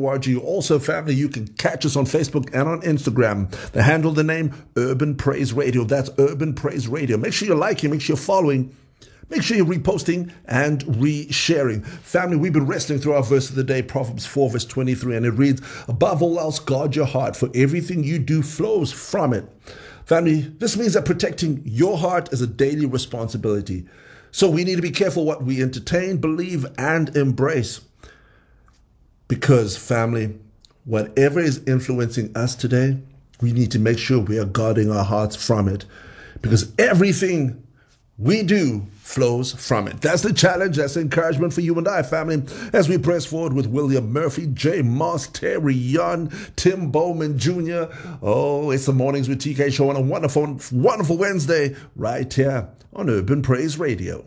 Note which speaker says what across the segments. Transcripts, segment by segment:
Speaker 1: urbanpraise.org. Also, family, you can catch us on Facebook and on Instagram. The handle, the name, Urban Praise Radio. That's Urban Praise Radio. Make sure you're liking, make sure you're following. Make sure you're reposting and resharing. Family, we've been wrestling through our verse of the day, Proverbs 4, verse 23, and it reads, above all else, guard your heart, for everything you do flows from it. Family, this means that protecting your heart is a daily responsibility. So we need to be careful what we entertain, believe, and embrace. Because, family, whatever is influencing us today, we need to make sure we are guarding our hearts from it. Because everything we do flows from it. That's the challenge. That's the encouragement for you and I, family, as we press forward with William Murphy, Jay Moss, Terry Young, Tim Bowman Jr. Oh, it's the Mornings with TK show on a wonderful, wonderful Wednesday right here on Urban Praise Radio.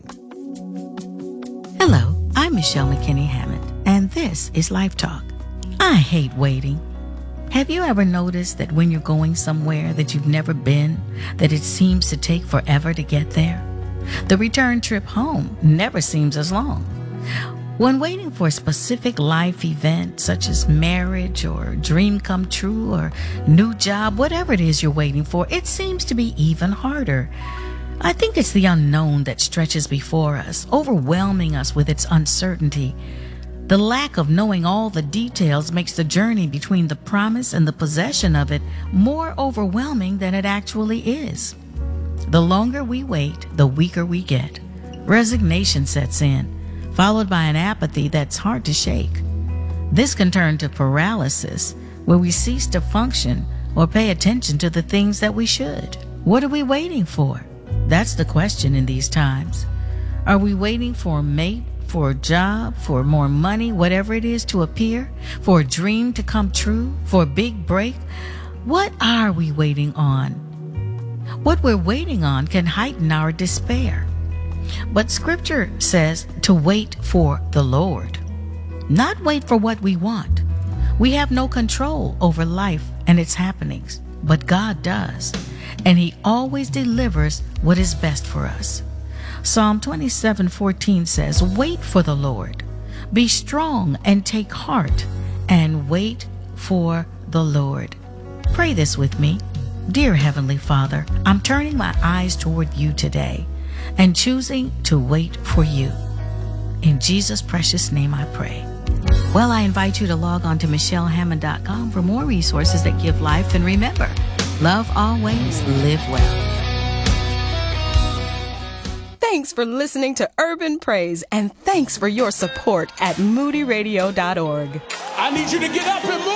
Speaker 2: Hello, I'm Michelle McKinney Hammond, and this is Life Talk. I hate waiting. Have you ever noticed that when you're going somewhere that you've never been, that it seems to take forever to get there? The return trip home never seems as long. When waiting for a specific life event, such as marriage or dream come true or new job, whatever it is you're waiting for, it seems to be even harder. I think it's the unknown that stretches before us, overwhelming us with its uncertainty. The lack of knowing all the details makes the journey between the promise and the possession of it more overwhelming than it actually is. The longer we wait, the weaker we get. Resignation sets in, followed by an apathy that's hard to shake. This can turn to paralysis, where we cease to function or pay attention to the things that we should. What are we waiting for? That's the question in these times. Are we waiting for a mate, for a job, for more money, whatever it is to appear, for a dream to come true, for a big break? What are we waiting on? What we're waiting on can heighten our despair. But Scripture says to wait for the Lord, not wait for what we want. We have no control over life and its happenings, but God does, and He always delivers what is best for us. Psalm 27:14 says, wait for the Lord. Be strong and take heart and wait for the Lord. Pray this with me. Dear Heavenly Father, I'm turning my eyes toward you today and choosing to wait for you. In Jesus' precious name I pray. Well, I invite you to log on to michellehammond.com for more resources that give life. And remember, love always, live well.
Speaker 3: Thanks for listening to Urban Praise, and thanks for your support at moodyradio.org.
Speaker 4: I need you to get up and move.